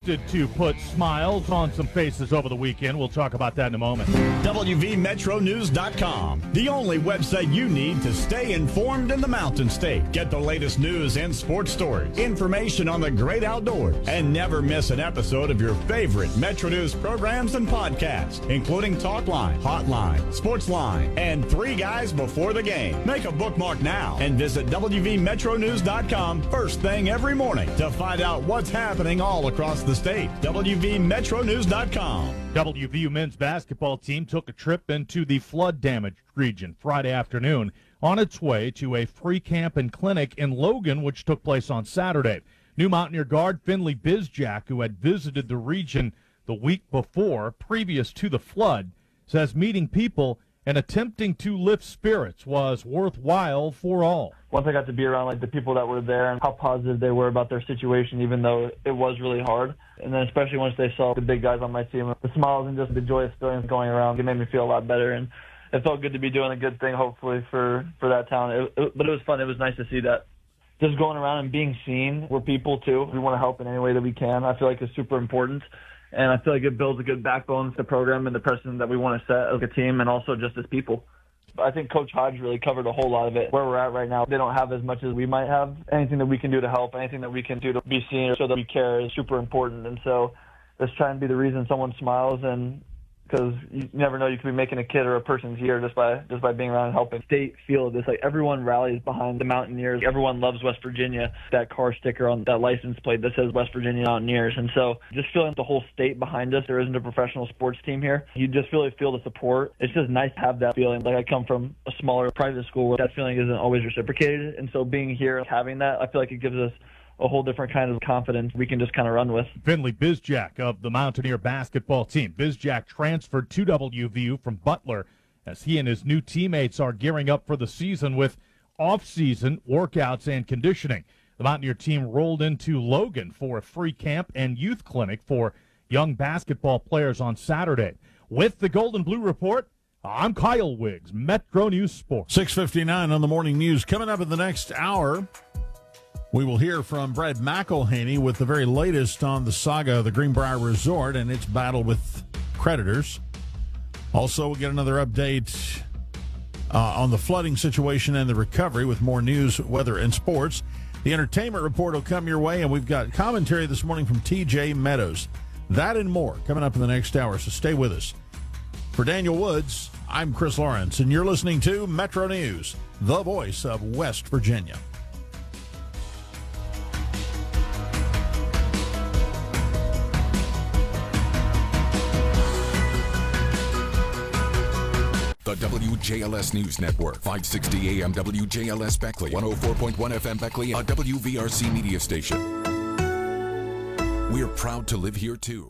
attempted to put smiles on some faces over the weekend. We'll talk about that in a moment. WVMetroNews.com, the only website you need to stay informed in the Mountain State. Get the latest news and sports stories, information on the great outdoors, and never miss an episode of your favorite Metro News programs and podcasts, including Talk Line, Hotline, Sports Line, and Three Guys Before the Game. Make a bookmark now and visit WVMetroNews.com first thing every morning to find out what's happening all across the state. WVMetroNews.com. WVU men's basketball team took a trip into the flood-damaged region Friday afternoon on its way to a free camp and clinic in Logan, which took place on Saturday. New Mountaineer guard Finley Bizjack, who had visited the region the week before, previous to the flood, says meeting people and attempting to lift spirits was worthwhile for all. Once I got to be around the people that were there and how positive they were about their situation, even though it was really hard. And then especially once they saw the big guys on my team, the smiles and just the joyous feelings going around, it made me feel a lot better. And it felt good to be doing a good thing, hopefully, for that town. But it was fun. It was nice to see that. Just going around and being seen. We're people, too. We want to help in any way that we can. I feel like it's super important. And I feel like it builds a good backbone to the program and the precedent that we want to set as a team and also just as people. I think Coach Hodge really covered a whole lot of it. Where we're at right now, they don't have as much as we might have. Anything that we can do to help, anything that we can do to be seen or show that we care is super important. And so let's try and be the reason someone smiles, and because you never know, you could be making a kid or a person's year just by being around and helping. State feel this, everyone rallies behind the Mountaineers. Everyone loves West Virginia. That car sticker on that license plate that says West Virginia Mountaineers. And so just feeling the whole state behind us. There isn't a professional sports team here. You just really feel the support. It's just nice to have that feeling. I come from a smaller private school where that feeling isn't always reciprocated. And so being here and having that, I feel like it gives us a whole different kind of confidence we can just kind of run with. Finley Bizjack of the Mountaineer basketball team. Bizjack transferred to WVU from Butler as he and his new teammates are gearing up for the season with off-season workouts and conditioning. The Mountaineer team rolled into Logan for a free camp and youth clinic for young basketball players on Saturday. With the Gold and Blue Report, I'm Kyle Wiggs, Metro News Sports. 6:59 on the morning news. Coming up in the next hour, we will hear from Brad McElhaney with the very latest on the saga of the Greenbrier Resort and its battle with creditors. Also, we'll get another update on the flooding situation and the recovery with more news, weather, and sports. The entertainment report will come your way, and we've got commentary this morning from TJ Meadows. That and more coming up in the next hour, so stay with us. For Daniel Woods, I'm Chris Lawrence, and you're listening to Metro News, the voice of West Virginia. The WJLS News Network, 560 AM WJLS Beckley, 104.1 FM Beckley, a WVRC media station. We're proud to live here, too.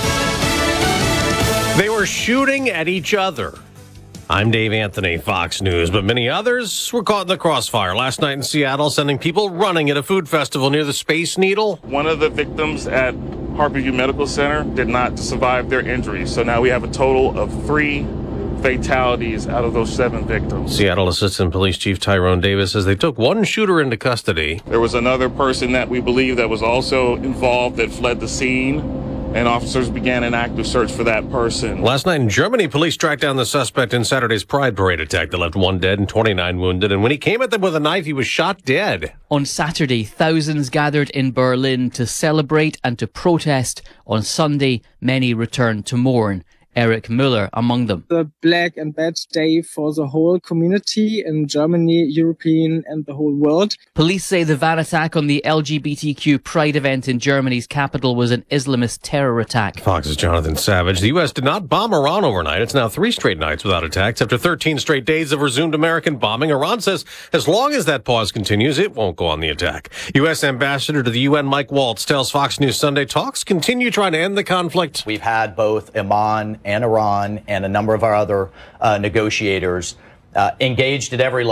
They were shooting at each other. I'm Dave Anthony, Fox News, but many others were caught in the crossfire last night in Seattle, sending people running at a food festival near the Space Needle. One of the victims at Harborview Medical Center did not survive their injuries, so now we have a total of 3 fatalities out of those 7 victims. Seattle Assistant Police Chief Tyrone Davis says they took one shooter into custody. There was another person that we believe that was also involved that fled the scene, and officers began an active search for that person. Last night in Germany, police tracked down the suspect in Saturday's Pride Parade attack that left 1 dead and 29 wounded, and when he came at them with a knife, he was shot dead. On Saturday, thousands gathered in Berlin to celebrate and to protest. On Sunday, many returned to mourn. Eric Müller among them. The Black and Bad Day for the whole community in Germany, European and the whole world. Police say the van attack on the LGBTQ Pride event in Germany's capital was an Islamist terror attack. Fox's Jonathan Savage. The U.S. did not bomb Iran overnight. It's now 3 straight nights without attacks. After 13 straight days of resumed American bombing, Iran says as long as that pause continues, it won't go on the attack. U.S. Ambassador to the UN Mike Waltz tells Fox News Sunday talks continue trying to end the conflict. We've had both Oman and Iran and a number of our other negotiators engaged at every level.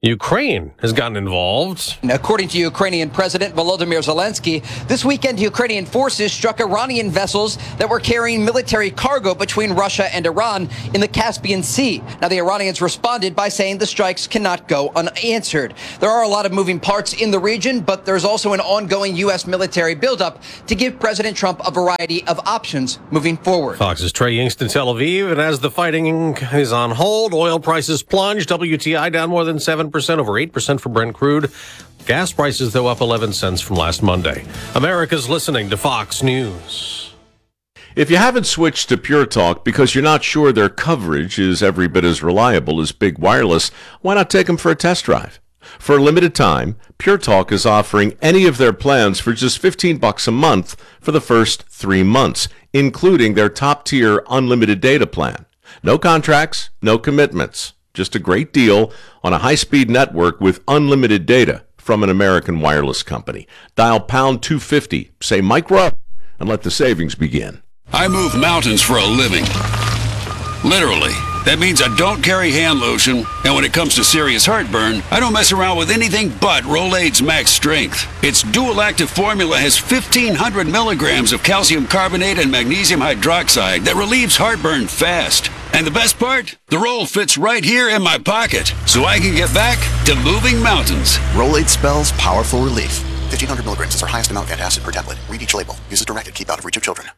Ukraine has gotten involved. According to Ukrainian President Volodymyr Zelensky, this weekend Ukrainian forces struck Iranian vessels that were carrying military cargo between Russia and Iran in the Caspian Sea. Now, the Iranians responded by saying the strikes cannot go unanswered. There are a lot of moving parts in the region, but there's also an ongoing U.S. military buildup to give President Trump a variety of options moving forward. Fox's Trey Yingst in Tel Aviv, and as the fighting is on hold, oil prices plunged. WTI down more than 7%, over 8% for Brent crude. Gas prices, though, up 11 cents from last Monday. America's listening to Fox News. If you haven't switched to Pure Talk because you're not sure their coverage is every bit as reliable as Big Wireless, why not take them for a test drive? For a limited time, Pure Talk is offering any of their plans for just $15 a month for the first 3 months, including their top-tier unlimited data plan. No contracts, no commitments. Just a great deal on a high-speed network with unlimited data from an American wireless company. Dial pound 250, say Mike Rowe, and let the savings begin. I move mountains for a living. Literally. That means I don't carry hand lotion, and when it comes to serious heartburn, I don't mess around with anything but Rolaids Max Strength. Its dual-active formula has 1,500 milligrams of calcium carbonate and magnesium hydroxide that relieves heartburn fast. And the best part? The roll fits right here in my pocket, so I can get back to moving mountains. Rolaids spells powerful relief. 1,500 milligrams is our highest amount of antacid per tablet. Read each label. Use as directed. Keep out of reach of children.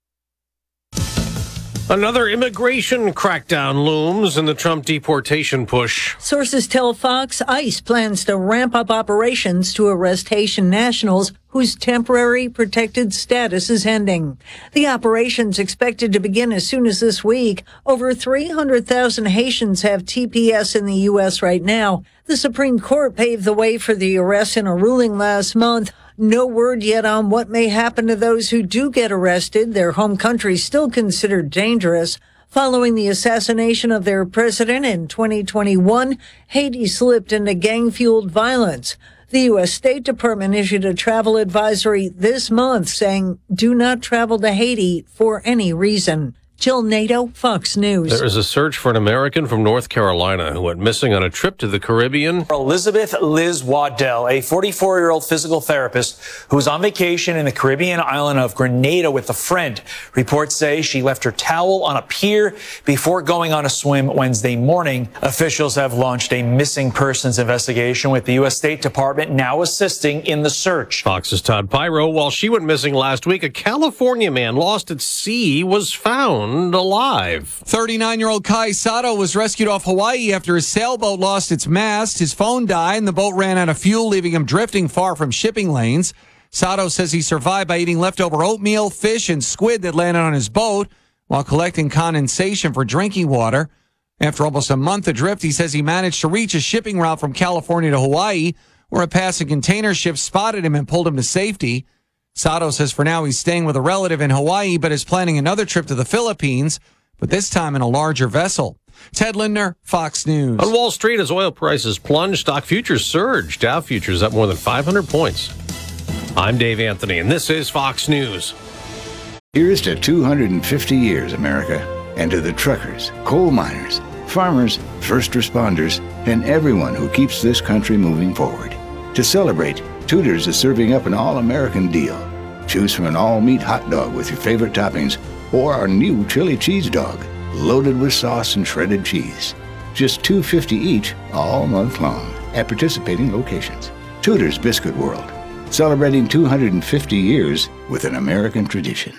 Another immigration crackdown looms in the Trump deportation push. Sources tell Fox ICE plans to ramp up operations to arrest Haitian nationals whose temporary protected status is ending. The operation's expected to begin as soon as this week. Over 300,000 Haitians have TPS in the U.S. right now. The Supreme Court paved the way for the arrest in a ruling last month. No word yet on what may happen to those who do get arrested. Their home country still considered dangerous. Following the assassination of their president in 2021, Haiti slipped into gang-fueled violence. The U.S. State Department issued a travel advisory this month saying, do not travel to Haiti for any reason. Jill Nato, Fox News. There is a search for an American from North Carolina who went missing on a trip to the Caribbean. Elizabeth Liz Waddell, a 44-year-old physical therapist who was on vacation in the Caribbean island of Grenada with a friend. Reports say she left her towel on a pier before going on a swim Wednesday morning. Officials have launched a missing persons investigation with the U.S. State Department now assisting in the search. Fox's Todd Pyro. While she went missing last week, a California man lost at sea was found alive. 39-year-old Kai Sato was rescued off Hawaii after his sailboat lost its mast. His phone died and the boat ran out of fuel, leaving him drifting far from shipping lanes. Sato says he survived by eating leftover oatmeal, fish, and squid that landed on his boat while collecting condensation for drinking water. After almost a month adrift, he says he managed to reach a shipping route from California to Hawaii, where a passing container ship spotted him and pulled him to safety. Sato says for now he's staying with a relative in Hawaii, but is planning another trip to the Philippines, but this time in a larger vessel. Ted Lindner, Fox News. On Wall Street, as oil prices plunged, stock futures surged. Dow futures up more than 500 points. I'm Dave Anthony, and this is Fox News. Here's to 250 years, America, and to the truckers, coal miners, farmers, first responders, and everyone who keeps this country moving forward. To celebrate, Tudor's is serving up an all-American deal. Choose from an all-meat hot dog with your favorite toppings or our new chili cheese dog, loaded with sauce and shredded cheese. Just $2.50 each all month long at participating locations. Tudor's Biscuit World, celebrating 250 years with an American tradition.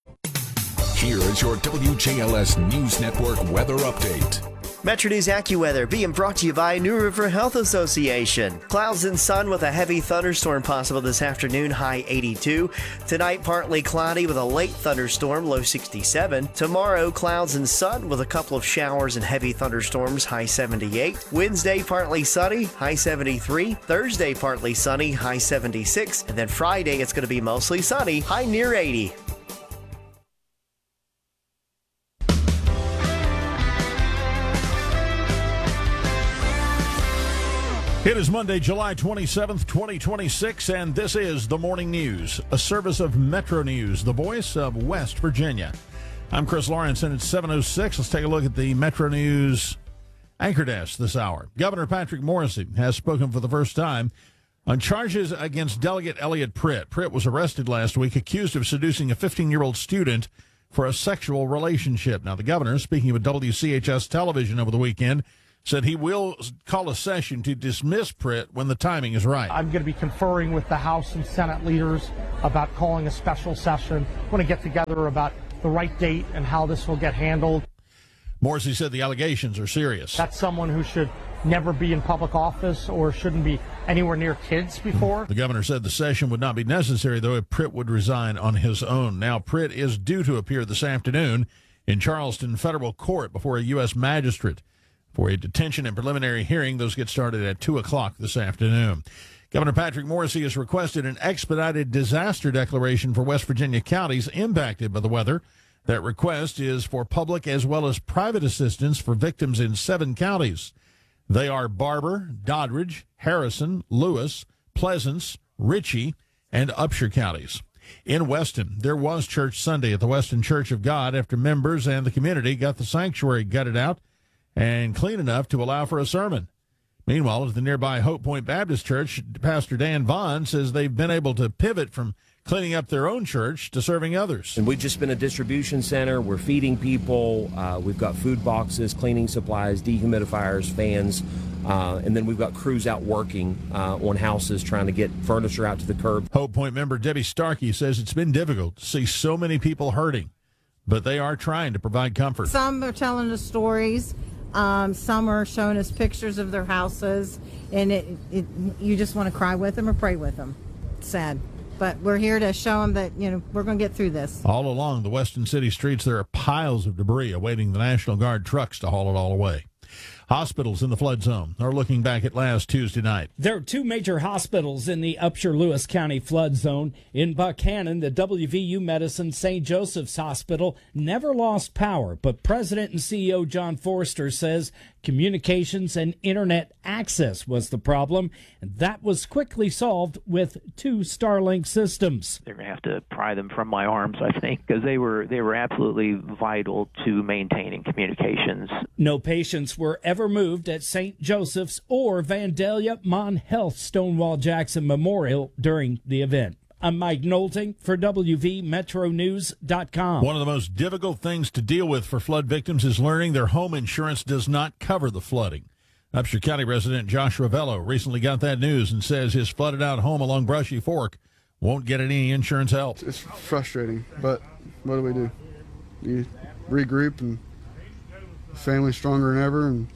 Here is your WJLS News Network weather update. Metro News AccuWeather being brought to you by New River Health Association. Clouds and sun with a heavy thunderstorm possible this afternoon, high 82. Tonight, partly cloudy with a late thunderstorm, low 67. Tomorrow, clouds and sun with a couple of showers and heavy thunderstorms, high 78. Wednesday, partly sunny, high 73. Thursday, partly sunny, high 76. And then Friday, it's going to be mostly sunny, high near 80. It is Monday, July 27th, 2026, and this is the Morning News, a service of Metro News, the voice of West Virginia. I'm Chris Lawrence, and it's 7:06. Let's take a look at the Metro News Anchor Desk this hour. Governor Patrick Morrisey has spoken for the first time on charges against Delegate Elliot Pritt. Pritt was arrested last week, accused of seducing a 15-year-old student for a sexual relationship. Now, the governor, speaking with WCHS television over the weekend, said he will call a session to dismiss Pritt when the timing is right. I'm going to be conferring with the House and Senate leaders about calling a special session. I want to get together about the right date and how this will get handled. Morrissey said the allegations are serious. That's someone who should never be in public office or shouldn't be anywhere near kids before. The governor said the session would not be necessary, though, if Pritt would resign on his own. Now, Pritt is due to appear this afternoon in Charleston federal court before a U.S. magistrate for a detention and preliminary hearing. Those get started at 2 o'clock this afternoon. Governor Patrick Morrisey has requested an expedited disaster declaration for West Virginia counties impacted by the weather. That request is for public as well as private assistance for victims in 7 counties. They are Barber, Doddridge, Harrison, Lewis, Pleasants, Ritchie, and Upshur counties. In Weston, there was church Sunday at the Weston Church of God after members and the community got the sanctuary gutted out and clean enough to allow for a sermon. Meanwhile, at the nearby Hope Point Baptist Church, Pastor Dan Vaughn says they've been able to pivot from cleaning up their own church to serving others. And we've just been a distribution center. We're feeding people. We've got food boxes, cleaning supplies, dehumidifiers, fans, and then we've got crews out working on houses trying to get furniture out to the curb. Hope Point member Debbie Starkey says it's been difficult to see so many people hurting, but they are trying to provide comfort. Some are telling us stories. Some are showing us pictures of their houses, and you just want to cry with them or pray with them. It's sad. But we're here to show them that, we're going to get through this. All along the Weston City streets, there are piles of debris awaiting the National Guard trucks to haul it all away. Hospitals in the flood zone are looking back at last Tuesday night. There are 2 major hospitals in the Upshur-Lewis County flood zone. In Buckhannon, the WVU Medicine St. Joseph's Hospital never lost power, but President and CEO John Forster says communications and internet access was the problem, and that was quickly solved with 2 Starlink systems. They're going to have to pry them from my arms, I think, because they were absolutely vital to maintaining communications. No patients were ever moved at St. Joseph's or Vandalia Mon Health Stonewall Jackson Memorial during the event. I'm Mike Knowlting for WVMetroNews.com. One of the most difficult things to deal with for flood victims is learning their home insurance does not cover the flooding. Upshur County resident Josh Ravello recently got that news and says his flooded out home along Brushy Fork won't get any insurance help. It's frustrating, but what do? You regroup and family stronger than ever and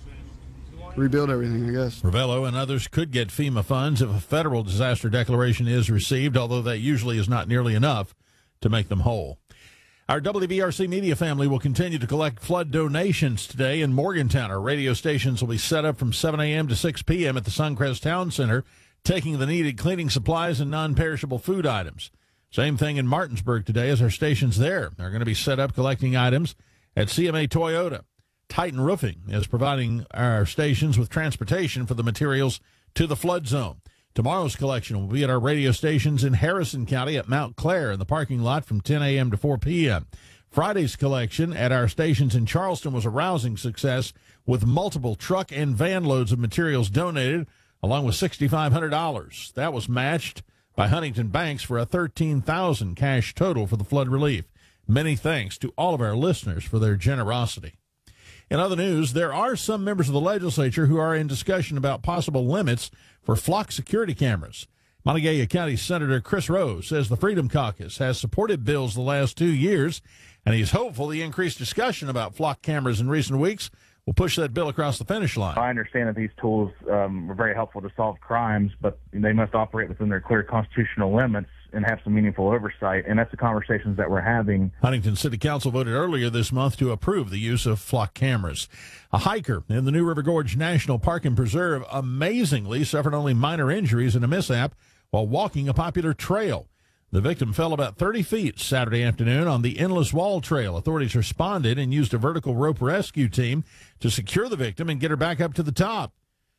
rebuild everything, I guess. Ravello and others could get FEMA funds if a federal disaster declaration is received, although that usually is not nearly enough to make them whole. Our WVRC media family will continue to collect flood donations today in Morgantown. Our radio stations will be set up from 7 a.m. to 6 p.m. at the Suncrest Town Center, taking the needed cleaning supplies and non-perishable food items. Same thing in Martinsburg today as our stations there. They're going to be set up collecting items at CMA Toyota. Titan Roofing is providing our stations with transportation for the materials to the flood zone. Tomorrow's collection will be at our radio stations in Harrison County at Mount Clair in the parking lot from 10 a.m. to 4 p.m. Friday's collection at our stations in Charleston was a rousing success with multiple truck and van loads of materials donated, along with $6,500. That was matched by Huntington Banks for a $13,000 cash total for the flood relief. Many thanks to all of our listeners for their generosity. In other news, there are some members of the legislature who are in discussion about possible limits for flock security cameras. Montague County Senator Chris Rose says the Freedom Caucus has supported bills the last 2 years, and he's hopeful the increased discussion about flock cameras in recent weeks will push that bill across the finish line. I understand that these tools are very helpful to solve crimes, but they must operate within their clear constitutional limits and have some meaningful oversight, and that's the conversations that we're having. Huntington City Council voted earlier this month to approve the use of flock cameras. A hiker in the New River Gorge National Park and Preserve amazingly suffered only minor injuries in a mishap while walking a popular trail. The victim fell about 30 feet Saturday afternoon on the Endless Wall Trail. Authorities responded and used a vertical rope rescue team to secure the victim and get her back up to the top.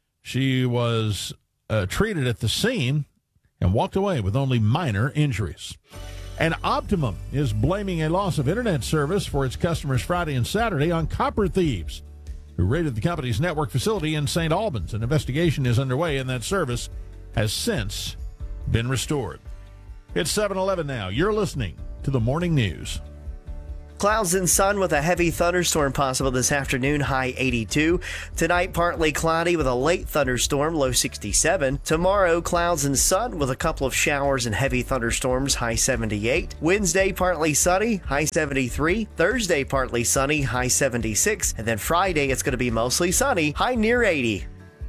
She was treated at the scene and walked away with only minor injuries. And Optimum is blaming a loss of internet service for its customers Friday and Saturday on copper thieves. who raided the company's network facility in St. Albans. An investigation is underway, and that service has since been restored. It's 7:11 now. You're listening to the Morning News. Clouds and sun with a heavy thunderstorm possible this afternoon, high 82. Tonight, partly cloudy with a late thunderstorm, low 67. Tomorrow, clouds and sun with a couple of showers and heavy thunderstorms, high 78. Wednesday, partly sunny, high 73. Thursday, partly sunny, high 76. And then Friday, it's going to be mostly sunny, high near 80.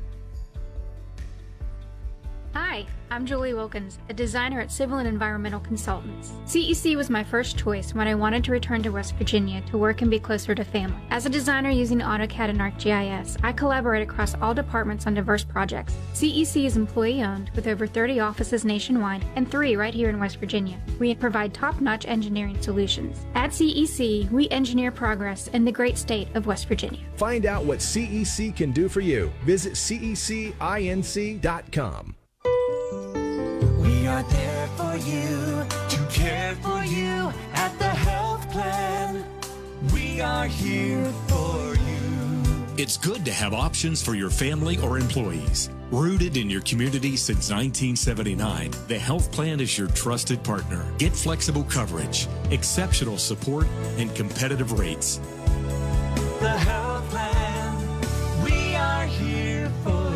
Hi, I'm Julie Wilkins, a designer at Civil and Environmental Consultants. CEC was my first choice when I wanted to return to West Virginia to work and be closer to family. As a designer using AutoCAD and ArcGIS, I collaborate across all departments on diverse projects. CEC is employee-owned with over 30 offices nationwide and 3 right here in West Virginia. We provide top-notch engineering solutions. At CEC, we engineer progress in the great state of West Virginia. Find out what CEC can do for you. Visit cecinc.com. We are there for you, to care for you at the health plan. We are here for you. It's good to have options for your family or employees. Rooted in your community since 1979, the health plan is your trusted partner. Get flexible coverage, exceptional support, and competitive rates. The health plan, we are here for you.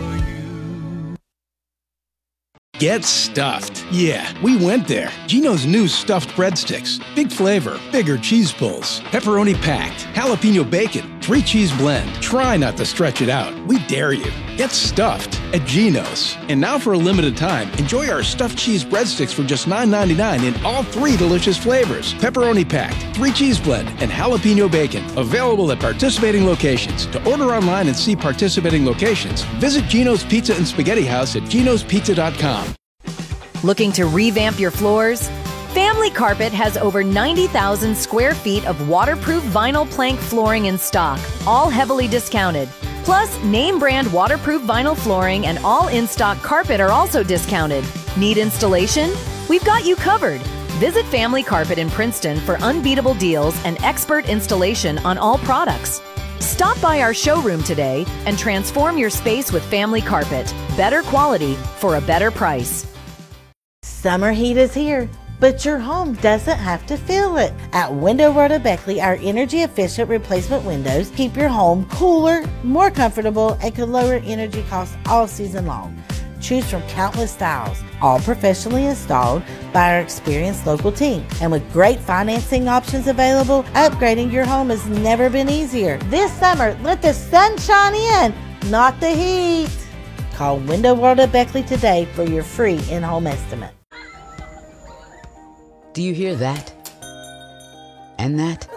Get stuffed. Yeah, we went there. Geno's new stuffed breadsticks. Big flavor, bigger cheese pulls, pepperoni packed, jalapeno bacon, 3 cheese blend. Try not to stretch it out. We dare you. Get stuffed at Geno's. And now for a limited time, enjoy our stuffed cheese breadsticks for just $9.99 in all 3 delicious flavors. Pepperoni packed, 3 cheese blend, and jalapeno bacon. Available at participating locations. To order online and see participating locations, visit Geno's Pizza and Spaghetti House at genospizza.com. Looking to revamp your floors? Family Carpet has over 90,000 square feet of waterproof vinyl plank flooring in stock, all heavily discounted. Plus, name brand waterproof vinyl flooring and all in-stock carpet are also discounted. Need installation? We've got you covered. Visit Family Carpet in Princeton for unbeatable deals and expert installation on all products. Stop by our showroom today and transform your space with Family Carpet. Better quality for a better price. Summer heat is here, but your home doesn't have to feel it. At Window World of Beckley, our energy-efficient replacement windows keep your home cooler, more comfortable, and can lower energy costs all season long. Choose from countless styles, all professionally installed by our experienced local team. And with great financing options available, upgrading your home has never been easier. This summer, let the sun shine in, not the heat. Call Window World of Beckley today for your free in-home estimate. Do you hear that? And that?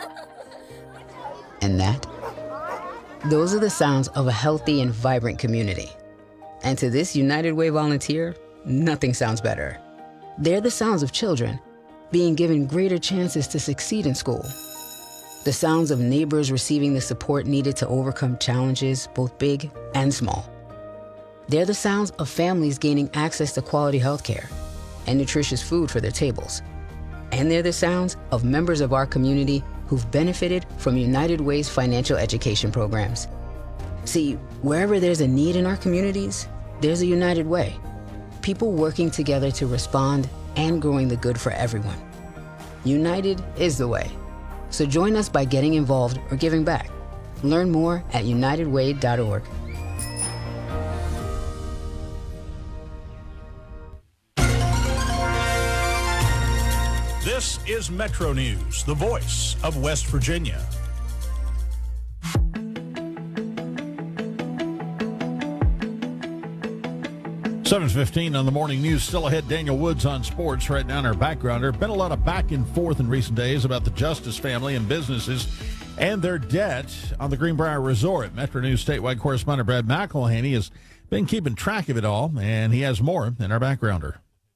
And that? Those are the sounds of a healthy and vibrant community. And to this United Way volunteer, nothing sounds better. They're the sounds of children being given greater chances to succeed in school. The sounds of neighbors receiving the support needed to overcome challenges, both big and small. They're the sounds of families gaining access to quality health care and nutritious food for their tables. And they're the sounds of members of our community who've benefited from United Way's financial education programs. See, wherever there's a need in our communities, there's a United Way. People working together to respond and growing the good for everyone. United is the way. So join us by getting involved or giving back. Learn more at unitedway.org. This is Metro News, the voice of West Virginia. $7:15 on the morning news. Still ahead, Daniel Woods on sports right now in our background. There have been a lot of back and forth in recent days about the Justice family and businesses and their debt on the Greenbrier Resort. Metro News statewide correspondent Brad McElhaney has been keeping track of it all, and he has more in our backgrounder.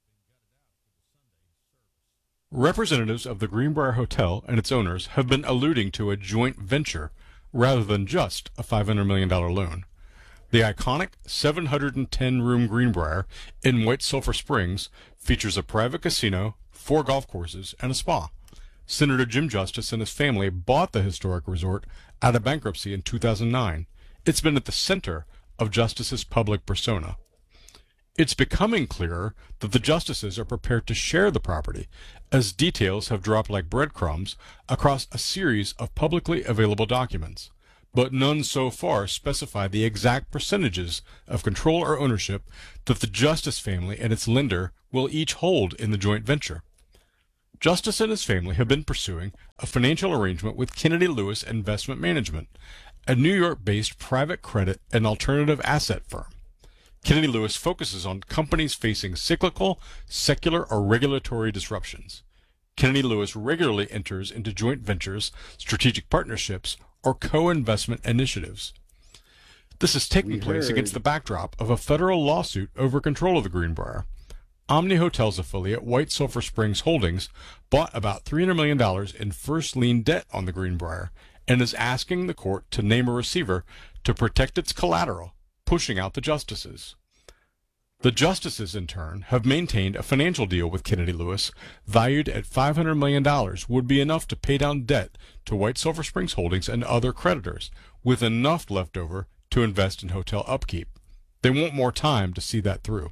Representatives of the Greenbrier Hotel and its owners have been alluding to a joint venture rather than just a $500 million loan. The iconic 710-room Greenbrier in White Sulphur Springs features a private casino, 4 golf courses, and a spa. Senator Jim Justice and his family bought the historic resort out of bankruptcy in 2009. It's been at the center of Justice's public persona. It's becoming clearer that the Justices are prepared to share the property, as details have dropped like breadcrumbs across a series of publicly available documents. But none so far specify the exact percentages of control or ownership that the Justice family and its lender will each hold in the joint venture. Justice and his family have been pursuing a financial arrangement with Kennedy Lewis Investment Management, a New York-based private credit and alternative asset firm. Kennedy Lewis focuses on companies facing cyclical, secular, or regulatory disruptions. Kennedy Lewis regularly enters into joint ventures, strategic partnerships, or co-investment initiatives. This is taking place against the backdrop of a federal lawsuit over control of the Greenbrier. Omni Hotels affiliate White Sulphur Springs Holdings bought about $300 million in first lien debt on the Greenbrier and is asking the court to name a receiver to protect its collateral, pushing out the Justices. The Justices, in turn, have maintained a financial deal with Kennedy Lewis valued at $500 million would be enough to pay down debt to White Sulphur Springs Holdings and other creditors, with enough left over to invest in hotel upkeep. They want more time to see that through.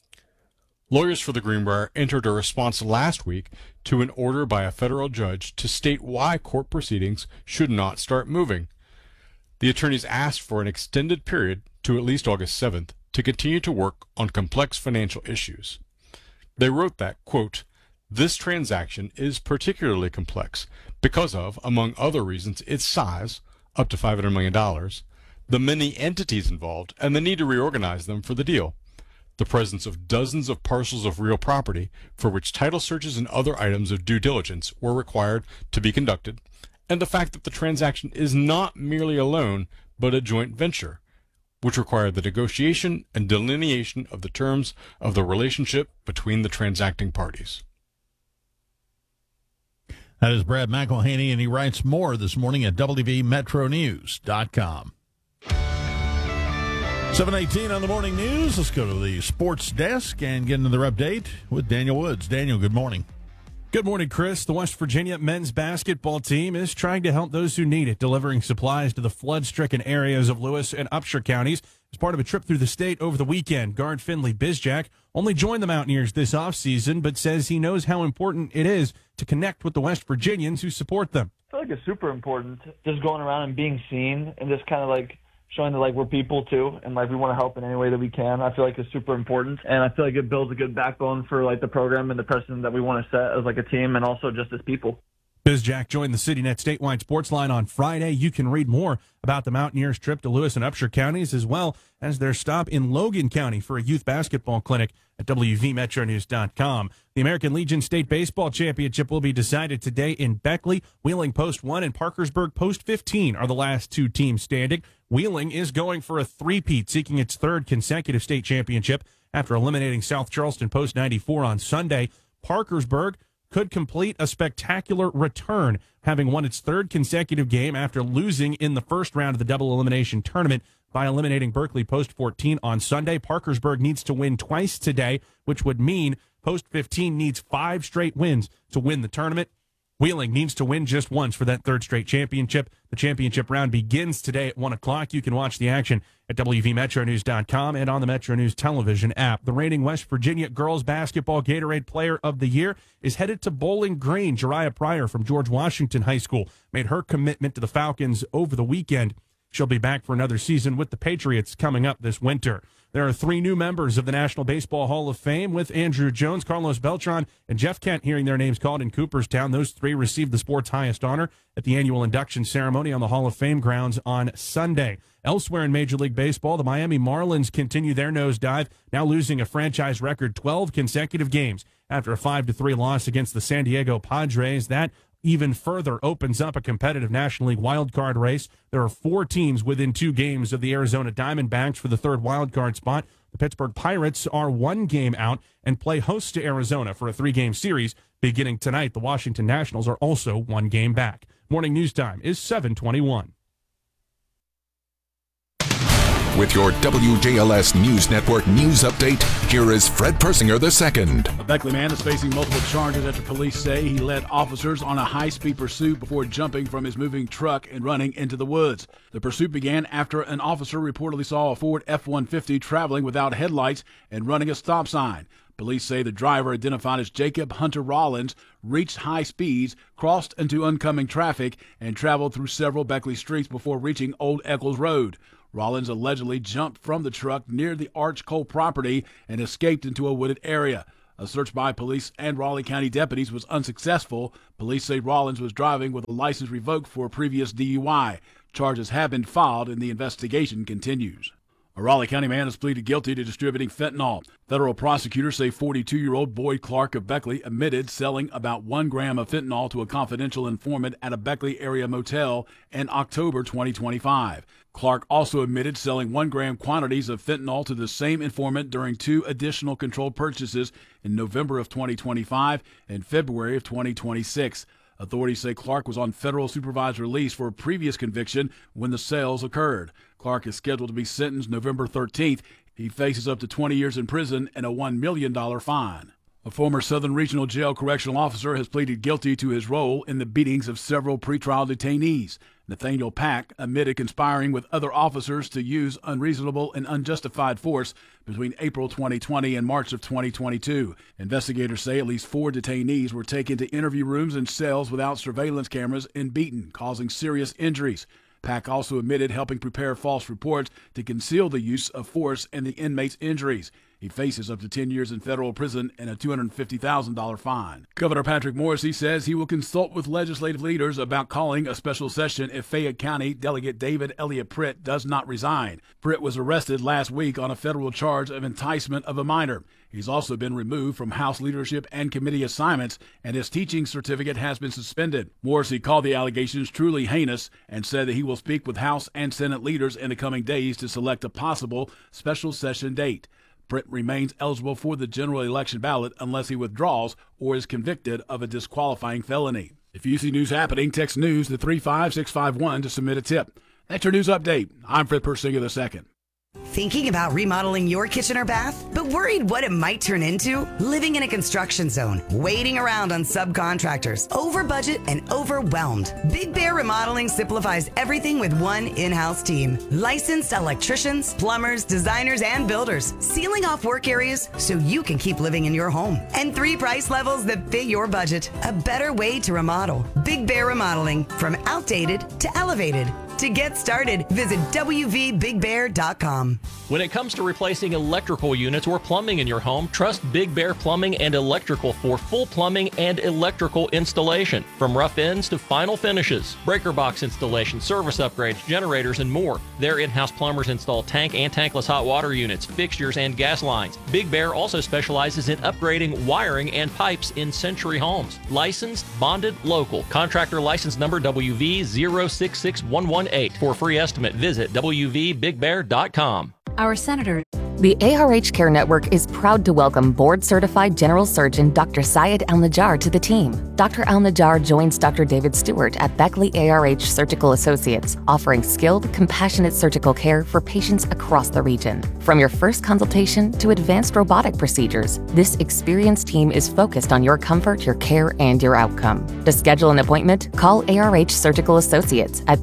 Lawyers for the Greenbrier entered a response last week to an order by a federal judge to state why court proceedings should not start moving. The attorneys asked for an extended period to at least August 7th to continue to work on complex financial issues. They wrote that, quote, "This transaction is particularly complex because of, among other reasons, its size, up to $500 million, the many entities involved, and the need to reorganize them for the deal. The presence of dozens of parcels of real property for which title searches and other items of due diligence were required to be conducted, and the fact that the transaction is not merely a loan but a joint venture, which required the negotiation and delineation of the terms of the relationship between the transacting parties." That is Brad McElhaney, and he writes more this morning at WVMetroNews.com. 7:18 on the morning news. Let's go to the sports desk and get another update with Daniel Woods. Daniel, good morning. Good morning, Chris. The West Virginia men's basketball team is trying to help those who need it, delivering supplies to the flood-stricken areas of Lewis and Upshur counties as part of a trip through the state over the weekend. Guard Finley Bizjack only joined the Mountaineers this offseason, but says he knows how important it is to connect with the West Virginians who support them. I feel like it's super important, just going around and being seen and just kind of like showing that like we're people too, and like we want to help in any way that we can. I feel like it's super important, and I feel like it builds a good backbone for like the program and the precedent that we want to set as like a team and also just as people. Bizjack joined the CityNet statewide sports line on Friday. You can read more about the Mountaineers' trip to Lewis and Upshur counties as well as their stop in Logan County for a youth basketball clinic at WVMetroNews.com. The American Legion State Baseball Championship will be decided today in Beckley. Wheeling Post 1 and Parkersburg Post 15 are the last two teams standing. Wheeling is going for a three-peat, seeking its third consecutive state championship after eliminating South Charleston Post 94 on Sunday. Parkersburg could complete a spectacular return, having won its third consecutive game after losing in the first round of the double elimination tournament by eliminating Berkeley Post 14 on Sunday. Parkersburg needs to win twice today, which would mean Post 15 needs 5 straight wins to win the tournament. Wheeling needs to win just once for that third straight championship. The championship round begins today at 1 o'clock. You can watch the action at WVMetroNews.com and on the Metro News television app. The reigning West Virginia girls basketball Gatorade Player of the Year is headed to Bowling Green. Jariah Pryor from George Washington High School made her commitment to the Falcons over the weekend. She'll be back for another season with the Patriots coming up this winter. There are 3 new members of the National Baseball Hall of Fame, with Andrew Jones, Carlos Beltran, and Jeff Kent hearing their names called in Cooperstown. Those 3 received the sport's highest honor at the annual induction ceremony on the Hall of Fame grounds on Sunday. Elsewhere in Major League Baseball, the Miami Marlins continue their nosedive, now losing a franchise record 12 consecutive games after a 5-3 loss against the San Diego Padres. That even further opens up a competitive National League wildcard race. There are 4 teams within 2 games of the Arizona Diamondbacks for the third wildcard spot. The Pittsburgh Pirates are 1 game out and play host to Arizona for a 3-game series beginning tonight. The Washington Nationals are also 1 game back. Morning news time is 7:21. With your WJLS News Network news update, here is Fred Persinger II. A Beckley man is facing multiple charges after police say he led officers on a high-speed pursuit before jumping from his moving truck and running into the woods. The pursuit began after an officer reportedly saw a Ford F-150 traveling without headlights and running a stop sign. Police say the driver, identified as Jacob Hunter Rollins, reached high speeds, crossed into oncoming traffic, and traveled through several Beckley streets before reaching Old Eccles Road. Rollins allegedly jumped from the truck near the Arch Coal property and escaped into a wooded area. A search by police and Raleigh County deputies was unsuccessful. Police say Rollins was driving with a license revoked for a previous DUI. Charges have been filed and the investigation continues. A Raleigh County man has pleaded guilty to distributing fentanyl. Federal prosecutors say 42-year-old Boyd Clark of Beckley admitted selling about 1 gram of fentanyl to a confidential informant at a Beckley area motel in October 2025. Clark also admitted selling 1 gram quantities of fentanyl to the same informant during 2 additional controlled purchases in November of 2025 and February of 2026. Authorities say Clark was on federal supervised release for a previous conviction when the sales occurred. Clark is scheduled to be sentenced November 13th. He faces up to 20 years in prison and a $1 million fine. A former Southern Regional Jail correctional officer has pleaded guilty to his role in the beatings of several pretrial detainees. Nathaniel Pack admitted conspiring with other officers to use unreasonable and unjustified force between April 2020 and March of 2022. Investigators say at least 4 detainees were taken to interview rooms and cells without surveillance cameras and beaten, causing serious injuries. Pack also admitted helping prepare false reports to conceal the use of force and the inmates' injuries. He faces up to 10 years in federal prison and a $250,000 fine. Governor Patrick Morrisey says he will consult with legislative leaders about calling a special session if Fayette County Delegate David Elliott Pritt does not resign. Pritt was arrested last week on a federal charge of enticement of a minor. He's also been removed from House leadership and committee assignments, and his teaching certificate has been suspended. Morrisey called the allegations truly heinous and said that he will speak with House and Senate leaders in the coming days to select a possible special session date. Pritt remains eligible for the general election ballot unless he withdraws or is convicted of a disqualifying felony. If you see news happening, text news to 35651 to submit a tip. That's your news update. I'm Fred Persinger II. Thinking about remodeling your kitchen or bath, but worried what it might turn into? Living in a construction zone, waiting around on subcontractors, over budget and overwhelmed. Big Bear Remodeling simplifies everything with one in-house team. Licensed electricians, plumbers, designers, and builders, sealing off work areas so you can keep living in your home. And 3 price levels that fit your budget. A better way to remodel. Big Bear Remodeling, from outdated to elevated. To get started, visit WVBigBear.com. When it comes to replacing electrical units or plumbing in your home, trust Big Bear Plumbing and Electrical for full plumbing and electrical installation. From rough ends to final finishes, breaker box installation, service upgrades, generators, and more. Their in-house plumbers install tank and tankless hot water units, fixtures, and gas lines. Big Bear also specializes in upgrading wiring and pipes in Century Homes. Licensed, bonded, local. Contractor license number WV066118. For a free estimate, visit WVBigBear.com. Our Senator. The ARH Care Network is proud to welcome board-certified General Surgeon Dr. Syed Al-Najjar to the team. Dr. Al-Najjar joins Dr. David Stewart at Beckley ARH Surgical Associates, offering skilled, compassionate surgical care for patients across the region. From your first consultation to advanced robotic procedures, this experienced team is focused on your comfort, your care, and your outcome. To schedule an appointment, call ARH Surgical Associates at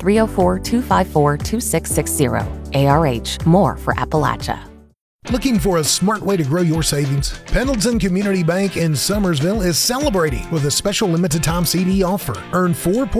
304-254-2660. ARH, more for Appalachia. Looking for a smart way to grow your savings? Pendleton Community Bank in Summersville is celebrating with a special limited time CD offer. Earn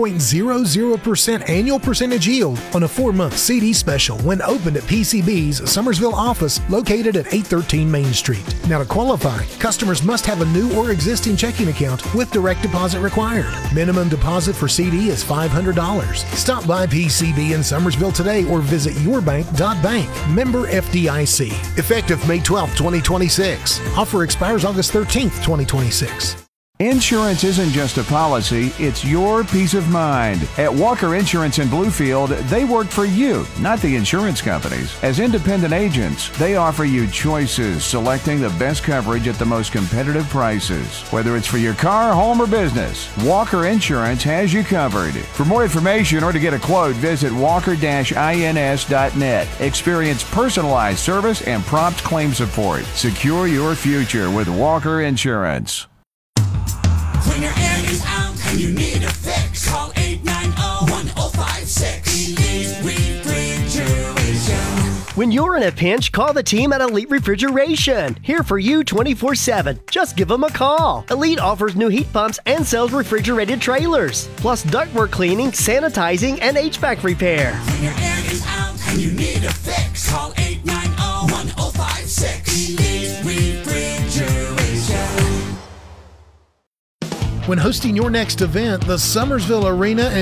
4.00% annual percentage yield on a 4-month CD special when opened at PCB's Summersville office located at 813 Main Street. Now to qualify, customers must have a new or existing checking account with direct deposit required. Minimum deposit for CD is $500. Stop by PCB in Summersville today or visit yourbank.bank. Member FDIC. Effective May 12, 2026. Offer expires August 13, 2026. Insurance isn't just a policy, it's your peace of mind. At Walker Insurance in Bluefield, they work for you, not the insurance companies. As independent agents, they offer you choices, selecting the best coverage at the most competitive prices. Whether it's for your car, home, or business, Walker Insurance has you covered. For more information or to get a quote, visit walker-ins.net. Experience personalized service and prompt claim support. Secure your future with Walker Insurance. When your air is out and you need a fix, call 890-1056. Elite Refrigeration. When you're in a pinch, call the team at Elite Refrigeration. Here for you 24/7. Just give them a call. Elite offers new heat pumps and sells refrigerated trailers, plus ductwork cleaning, sanitizing, and HVAC repair. When your air is out and you need a fix, call 890-1056. Elite Refrigeration. When hosting your next event, the Summersville Arena